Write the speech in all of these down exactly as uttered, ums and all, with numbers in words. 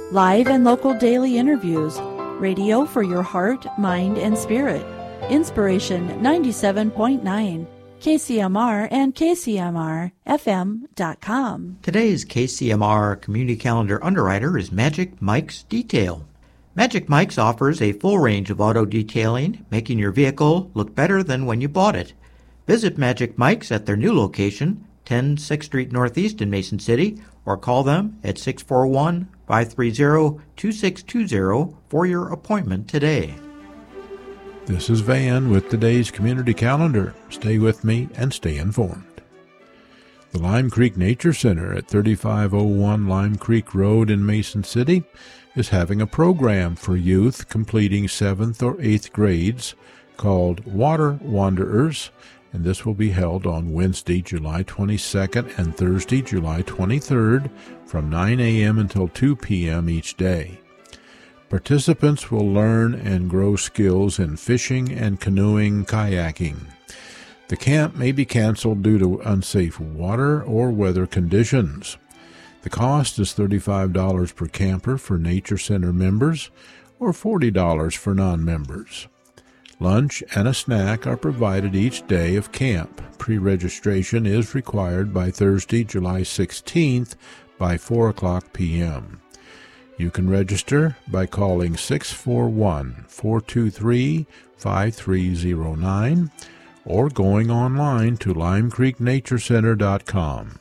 Live and local daily interviews. Radio for your heart, mind, and spirit. Inspiration ninety-seven point nine. K C M R and K C M R F M dot com. Today's K C M R Community Calendar underwriter is Magic Mike's Detail. Magic Mike's offers a full range of auto detailing, making your vehicle look better than when you bought it. Visit Magic Mike's at their new location, ten sixth Street Northeast in Mason City, or call them at six four one, five three zero, two six two zero for your appointment today. This is Van with today's Community Calendar. Stay with me and stay informed. The Lime Creek Nature Center at thirty-five oh one Lime Creek Road in Mason City is having a program for youth completing seventh or eighth grades called Water Wanderers, and this will be held on Wednesday, July twenty-second and Thursday, July twenty-third from nine a.m. until two p.m. each day. Participants will learn and grow skills in fishing and canoeing, kayaking. The camp may be canceled due to unsafe water or weather conditions. The cost is thirty-five dollars per camper for Nature Center members or forty dollars for non-members. Lunch and a snack are provided each day of camp. Pre-registration is required by Thursday, July sixteenth by four o'clock p.m. You can register by calling six four one, four two three, five three zero nine or going online to lime creek nature center dot com.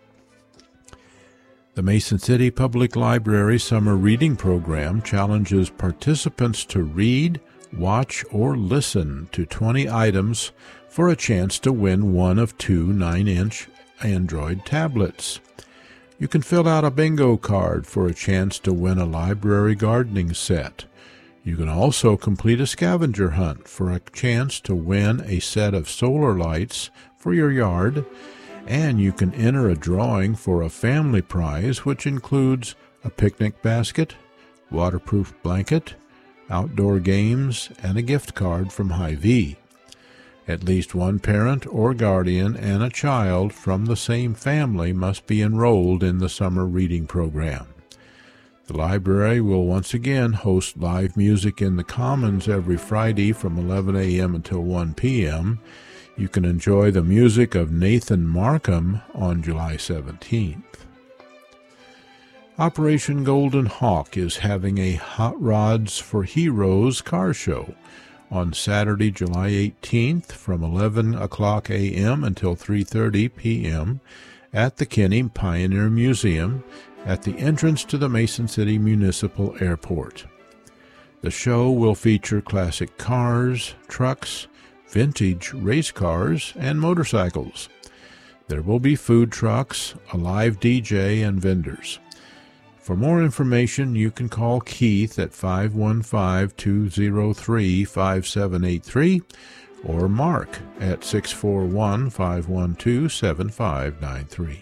The Mason City Public Library Summer Reading Program challenges participants to read, watch, or listen to twenty items for a chance to win one of two nine-inch Android tablets. You can fill out a bingo card for a chance to win a library gardening set. You can also complete a scavenger hunt for a chance to win a set of solar lights for your yard, and you can enter a drawing for a family prize, which includes a picnic basket, waterproof blanket, outdoor games, and a gift card from Hy-Vee. At least one parent or guardian and a child from the same family must be enrolled in the summer reading program. The library will once again host live music in the Commons every Friday from eleven a.m. until one p.m. You can enjoy the music of Nathan Markham on July seventeenth. Operation Golden Hawk is having a Hot Rods for Heroes car show on Saturday, July eighteenth from eleven o'clock a.m. until three thirty p.m. at the Kinney Pioneer Museum at the entrance to the Mason City Municipal Airport. The show will feature classic cars, trucks, vintage race cars, and motorcycles. There will be food trucks, a live D J, and vendors. For more information, you can call Keith at five one five, two zero three, five seven eight three or Mark at six four one, five one two, seven five nine three.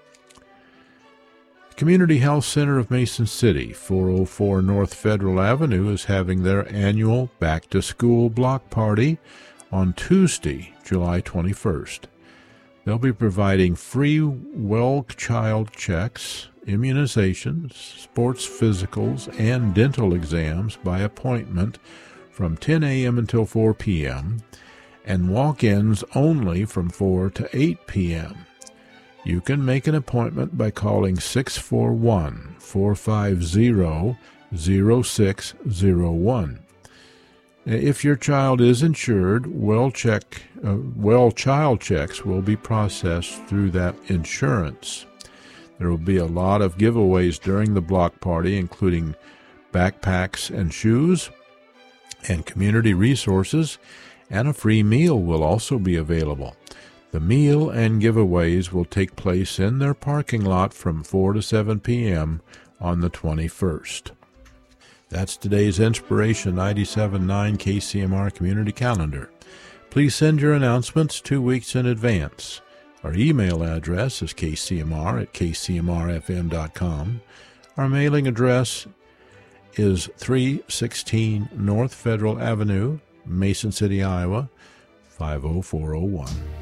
Community Health Center of Mason City, four oh four North Federal Avenue, is having their annual back-to-school block party on Tuesday, July twenty-first. They'll be providing free well child checks, immunizations, sports physicals, and dental exams by appointment from ten a.m. until four p.m., and walk-ins only from four to eight p.m. You can make an appointment by calling six four one, four five zero, zero six zero one. If your child is insured, well check, uh, well child checks will be processed through that insurance. There will be a lot of giveaways during the block party, including backpacks and shoes, and community resources, and a free meal will also be available. The meal and giveaways will take place in their parking lot from four to seven p.m. on the twenty-first. That's today's Inspiration ninety-seven point nine K C M R Community Calendar. Please send your announcements two weeks in advance. Our email address is k c m r at k c m r f m dot com. Our mailing address is three sixteen North Federal Avenue, Mason City, Iowa, five oh four oh one.